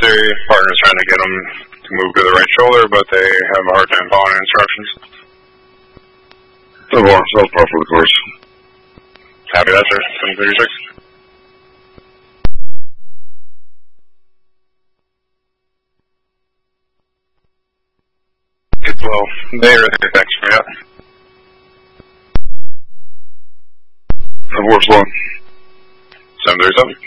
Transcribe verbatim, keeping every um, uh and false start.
their partner's trying to get them to move to the right shoulder, but they have a hard time following instructions. ten four, south par for the course. Copy that, sir. seven thirty-six. It's low. They are the effects for you. ten four, slow. seven thirty-seven.